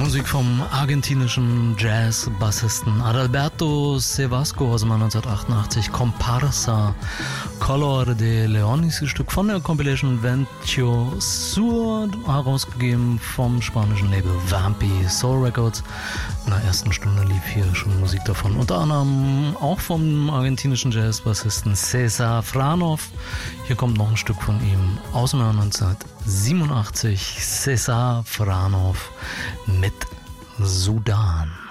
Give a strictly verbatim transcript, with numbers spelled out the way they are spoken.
Musik vom argentinischen Jazz-Bassisten Adalberto Sevasco aus dem Jahr neunzehnhundertachtundachtzig. Comparsa, Color de Leonis, ein Stück von der Compilation Ventio Sur, herausgegeben vom spanischen Label Vampi Soul Records. In der ersten Stunde lief hier schon Musik davon, unter anderem auch vom argentinischen Jazz-Bassisten César Franov. Hier kommt noch ein Stück von ihm aus dem Jahr neunzehnhundertsiebenundachtzig. César Franov mit Sudan.